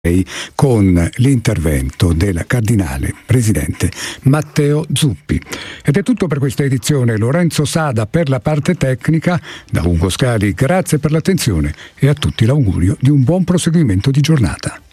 con l'intervento del cardinale presidente Matteo Zuppi. Ed è tutto per questa edizione. Lorenzo Sada per la parte tecnica. Da Ugo Scali grazie per l'attenzione e a tutti l'augurio di un buon proseguimento di giornata.